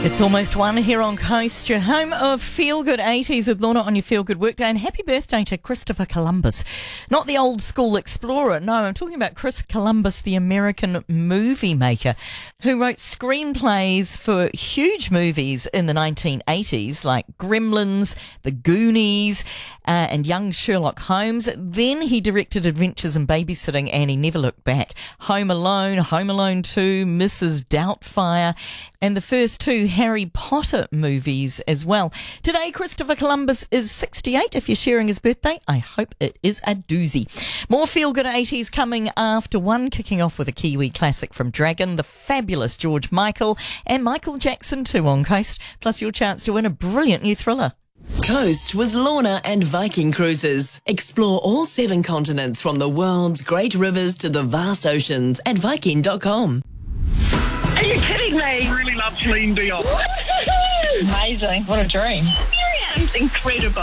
It's almost one here on Coast, your home of Feel Good 80s with Lorna on your Feel Good Workday. And happy birthday to Christopher Columbus. Not the old school explorer, no, I'm talking about Chris Columbus, the American movie maker, who wrote screenplays for huge movies in the 1980s like Gremlins, The Goonies, and Young Sherlock Holmes. Then he directed Adventures in Babysitting and he never looked back. Home Alone, Home Alone 2, Mrs. Doubtfire, and the first two Harry Potter movies as well. Today, Christopher Columbus is 68. If you're sharing his birthday, I hope it is a doozy. More Feel Good 80s coming after one, kicking off with a Kiwi classic from Dragon, the fabulous George Michael, and Michael Jackson too on Coast, plus your chance to win a brilliant new thriller. Coast with Lorna and Viking Cruises. Explore all 7 continents from the world's great rivers to the vast oceans at Viking.com. Are you kidding me? I really love Celine Dion. Amazing. What a dream. It's incredible.